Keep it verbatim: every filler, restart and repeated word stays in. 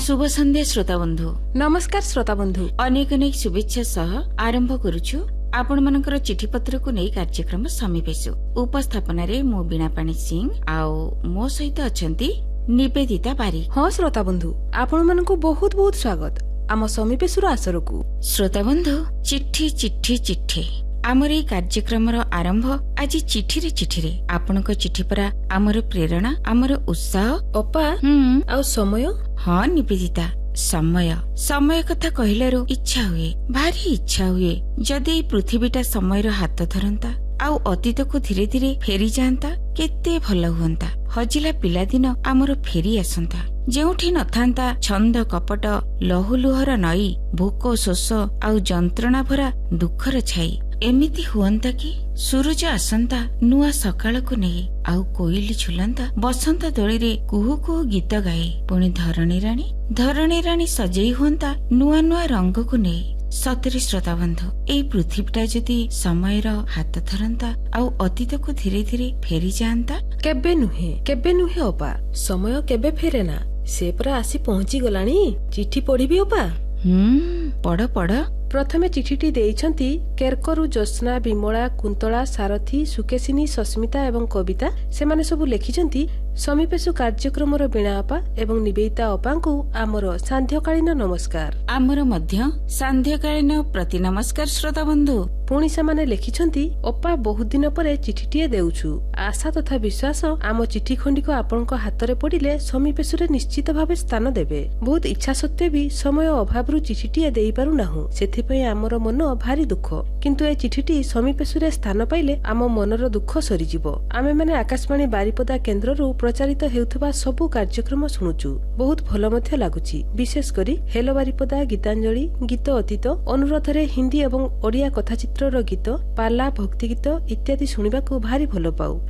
शुभ संध्या श्रोता बंधु। नमस्कार श्रोता बंधु। अनेक अनेक शुभेच्छा सह आरंभ करुछु आपण मानकर चिठी पत्र को नहीं कार्यक्रम समीपेशु। उपस्थापन रे मो बीणापाणी सिंह आउ मो सहित अछंती निवेदिता बारी। हाँ श्रोता बंधु, आपण मानकु बहुत बहुत स्वागत आम समीपेशुर आसरकु। श्रोता बंधु, चिट्ठी चिट्ठी चिट्ठी आमर এই କାର୍ଯ୍ୟକ୍ରମର ଆରମ୍ଭ ଆଜି ଚିଠିରେ ଚିଠିରେ। ଆପଣଙ୍କ ଚିଠି ପରା ଆମର ପ୍ରେରଣା, ଆମର ଉତ୍ସାହ। ଅପା ଆଉ ସମୟ? ହଁ ନିବେଦିତା, ସମୟ ସମୟ କଥା କହିଲାରୁ ଇଚ୍ଛା ହୁଏ, ଭାରି ଇଚ୍ଛା ହୁଏ ଯଦି ଏଇ ପୃଥିବୀଟା ସମୟର ହାତ ଧରନ୍ତା ଆଉ ଅତୀତକୁ ଧୀରେ ଧୀରେ ଫେରି ଯାଆନ୍ତା, କେତେ ଭଲ ହୁଅନ୍ତା। ହଜିଲା ପିଲାଦିନ ଆମର ଫେରି ଆସନ୍ତା, ଯେଉଁଠି ନଥାନ୍ତା ଛନ୍ଦ କପଟ, ଲହୁଲୁହର ନଈ, ଭୋକ ଶୋଷ ଆଉ ଯନ୍ତ୍ରଣା ଭରା ଦୁଃଖର ଛାଇ। ଏମିତି ହୁଅନ୍ତା କି ସୂରୁଜ ଆସନ୍ତା ନୂଆ ସକାଳକୁ ନେଇ, ଆଉ କୋଇଲି ଝୁଲନ୍ତା ବସନ୍ତ ଦୋଳିରେ କୁହୁ କୁହୁ ଗୀତ ଗାଇ। ପୁଣି ଧରଣୀ ରାଣୀ ଧରଣୀ ରାଣୀ ସଜେଇ ହୁଅନ୍ତା ନୂଆ ନୂଆ ରଙ୍ଗକୁ ନେଇ। ସତରେ ଶ୍ରୋତା ବନ୍ଧୁ, ଏଇ ପୃଥିବୀଟା ଯଦି ସମୟର ହାତ ଧରନ୍ତା ଆଉ ଅତୀତକୁ ଧୀରେ ଧୀରେ ଫେରି ଯାଆନ୍ତା। କେବେ ନୁହେଁ କେବେ ନୁହେଁ ଅପା, ସମୟ କେବେ ଫେରେ ନା, ସେ ପରା ଆସି ପହଞ୍ଚି ଗଲାଣି। ଚିଠି ପଢିବି ଅପା? ହୁଁ, ପଢ ପଢ। ପ୍ରଥମେ ଚିଠିଟି ଦେଇଛନ୍ତି କେରକରୁ ଜ୍ୟୋତ୍ସ୍ନା, ବିମଳା, କୁନ୍ତଳା, ସାରଥୀ, ସୁକେଶିନୀ, ସସ୍ମିତା ଏବଂ କବିତା। ସେମାନେ ସବୁ ଲେଖିଛନ୍ତି ସମୀପେଶୁ କାର୍ଯ୍ୟକ୍ରମର ବୀଣା ଅପା ଏବଂ ନିବେଦିତା ଅପାଙ୍କୁ ଆମର ସାନ୍ଧ୍ୟକାଳୀନ ନମସ୍କାର। ଆମର ମଧ୍ୟ ସାନ୍ଧ୍ୟକାଳୀନ ପ୍ରତି ନମସ୍କାର ଶ୍ରୋତା ବନ୍ଧୁ। ପୁଣି ସେମାନେ ଲେଖିଛନ୍ତି ଅପା, ବହୁତ ଦିନ ପରେ ଚିଠିଟିଏ ଦେଉଛୁ। ଆଶା ତଥା ବିଶ୍ୱାସ ଆମ ଚିଠି ଖଣ୍ଡିକ ଆପଣଙ୍କ ହାତରେ ପଡିଲେ ସମୀପେଶୁରେ ନିଶ୍ଚିତ ଭାବେ ସ୍ଥାନ ଦେବେ। ବହୁତ ଇଚ୍ଛା ସତ୍ତ୍ୱେ ବି ସମୟ ଅଭାବରୁ ଚିଠିଟିଏ ଦେଇପାରୁନାହୁଁ, ସେଥିପାଇଁ ଆମର ମନ ଭାରି ଦୁଃଖ। କିନ୍ତୁ ଏ ଚିଠିଟି ସମୀପେଶୁରେ ସ୍ଥାନ ପାଇଲେ ଆମ ମନର ଦୁଃଖ ସରିଯିବ। ଆମେମାନେ ଆକାଶବାଣୀ ବାରିପଦା କେନ୍ଦ୍ରରୁ ପ୍ରଚାରିତ ହେଉଥିବା ସବୁ କାର୍ଯ୍ୟକ୍ରମ ଶୁଣୁଛୁ, ବହୁତ ଭଲ ମଧ୍ୟ ଲାଗୁଛି। ବିଶେଷ କରି ହେଲୋ ବାରିପଦା, ଗୀତାଞ୍ଜଳି, ଗୀତ ଅତୀତ, ଅନୁରୋଧରେ ହିନ୍ଦୀ ଏବଂ ଓଡ଼ିଆ କଥାଚିତ୍ରର ଗୀତ, ପାଲା, ଭକ୍ତିଗୀତ ଇତ୍ୟାଦି ଶୁଣିବାକୁ ଭାରି ଭଲ ପାଉ।